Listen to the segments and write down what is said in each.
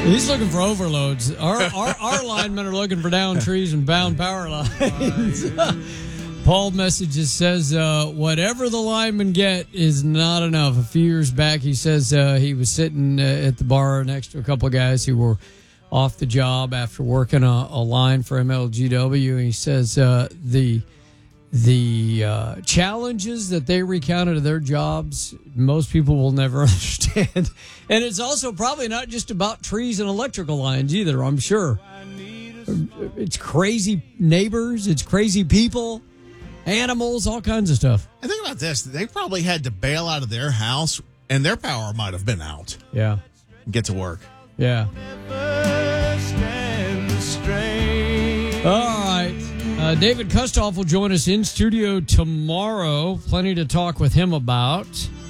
He's looking for overloads. Our linemen are looking for down trees and bound power lines. Paul messages says, whatever the linemen get is not enough. A few years back, he says he was sitting at the bar next to a couple of guys who were off the job after working a line for MLGW. And he says the challenges that they recounted of their jobs, most people will never understand. And it's also probably not just about trees and electrical lines either, I'm sure. It's crazy neighbors, it's crazy people, animals, all kinds of stuff. And think about this. They probably had to bail out of their house, and their power might have been out. Yeah. Get to work. Yeah. All right. David Kustoff will join us in studio tomorrow. Plenty to talk with him about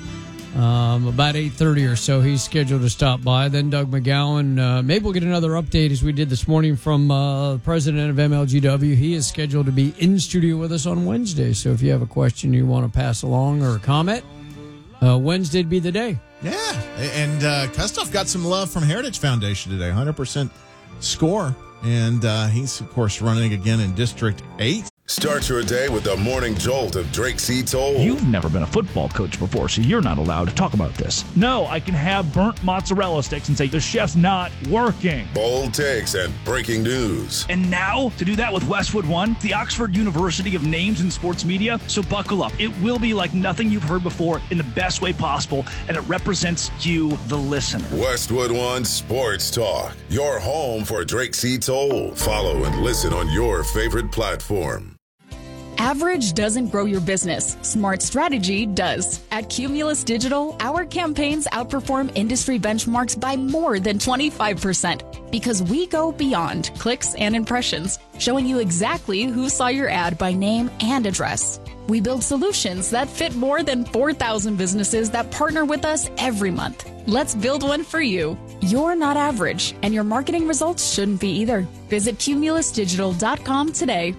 8:30 or so. He's scheduled to stop by. Then Doug McGowan. Maybe we'll get another update as we did this morning from the president of MLGW. He is scheduled to be in studio with us on Wednesday. So if you have a question you want to pass along or a comment, Wednesday'd be the day. Yeah. And Kustoff got some love from Heritage Foundation today. 100% score. And he's, of course, running again in District 8. Start your day with the morning jolt of Drake C. Toll. You've never been a football coach before, so you're not allowed to talk about this. No, I can have burnt mozzarella sticks and say the chef's not working. Bold takes and breaking news. And now, to do that with Westwood One, the Oxford University of Names in Sports Media. So buckle up. It will be like nothing you've heard before in the best way possible, and it represents you, the listener. Westwood One Sports Talk. Your home for Drake C. Toll. Follow and listen on your favorite platform. Average doesn't grow your business. Smart strategy does. At Cumulus Digital, our campaigns outperform industry benchmarks by more than 25% because we go beyond clicks and impressions, showing you exactly who saw your ad by name and address. We build solutions that fit more than 4,000 businesses that partner with us every month. Let's build one for you. You're not average, and your marketing results shouldn't be either. Visit cumulusdigital.com today.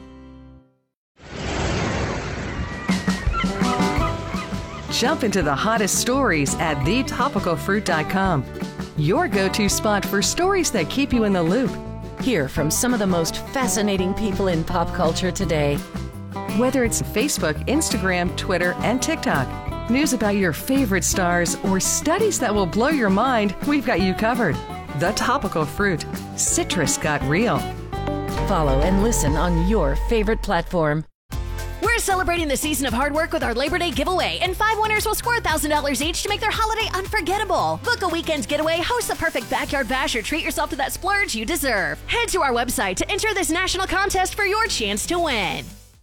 Jump into the hottest stories at thetopicalfruit.com. Your go-to spot for stories that keep you in the loop. Hear from some of the most fascinating people in pop culture today. Whether it's Facebook, Instagram, Twitter, and TikTok, news about your favorite stars, or studies that will blow your mind, we've got you covered. The Topical Fruit. Citrus got real. Follow and listen on your favorite platform. We're celebrating the season of hard work with our Labor Day giveaway, and 5 winners will score $1,000 each to make their holiday unforgettable. Book a weekend getaway, host the perfect backyard bash, or treat yourself to that splurge you deserve. Head to our website to enter this national contest for your chance to win.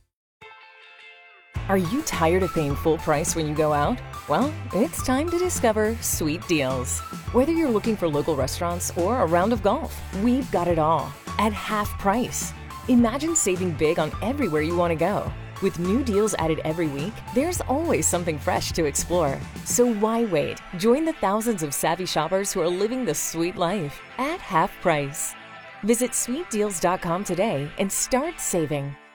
Are you tired of paying full price when you go out? Well, it's time to discover Sweet Deals. Whether you're looking for local restaurants or a round of golf, we've got it all at half price. Imagine saving big on everywhere you want to go. With new deals added every week, there's always something fresh to explore. So why wait? Join the thousands of savvy shoppers who are living the sweet life at half price. Visit sweetdeals.com today and start saving.